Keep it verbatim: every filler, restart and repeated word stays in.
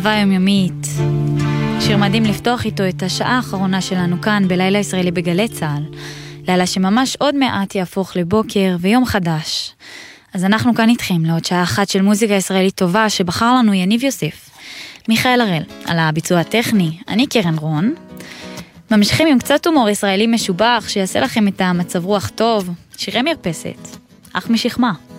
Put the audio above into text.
והיומיומית. שיר מדהים לפתוח איתו את השעה האחרונה שלנו כאן בלילה ישראלי בגלי צהל. לילה שממש עוד מעט יהפוך לבוקר ויום חדש. אז אנחנו כאן איתכם לעוד שעה אחת של מוזיקה ישראלית טובה שבחר לנו יניב יוסף. מיכאל הראל על הביצוע הטכני, אני קרן רון. ממשיכים עם קצת הומור ישראלי משובח שיעשה לכם את המצב רוח טוב, שירי מרפסת, אך משכמה.